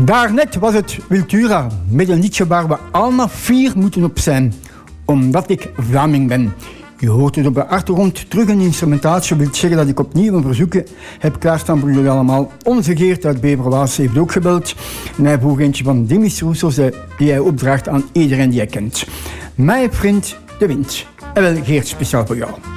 Daarnet was het Wiltura met een liedje waar we allemaal fier moeten op zijn. Omdat ik Vlaming ben. Je hoort het op de achtergrond terug een instrumentatie. Wil zeggen dat ik opnieuw een verzoeken heb klaarstaan voor jullie allemaal. Onze Geert uit Beverwaas heeft ook gebeld. En hij vroeg eentje van Demis Roussos die hij opdraagt aan iedereen die hij kent. Mijn vriend de wind. En wel Geert, speciaal voor jou.